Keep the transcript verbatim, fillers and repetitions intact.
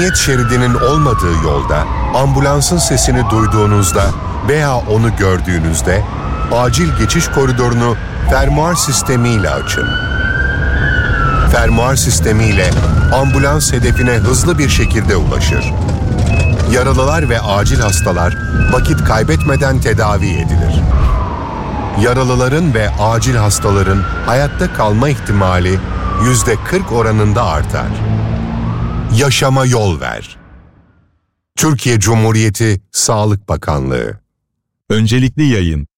emniyet şeridinin olmadığı yolda ambulansın sesini duyduğunuzda veya onu gördüğünüzde acil geçiş koridorunu fermuar sistemiyle açın. Fermuar sistemiyle ambulans hedefine hızlı bir şekilde ulaşır. Yaralılar ve acil hastalar vakit kaybetmeden tedavi edilir. Yaralıların ve acil hastaların hayatta kalma ihtimali yüzde kırk oranında artar. Yaşama yol ver. Türkiye Cumhuriyeti Sağlık Bakanlığı. Öncelikli yayın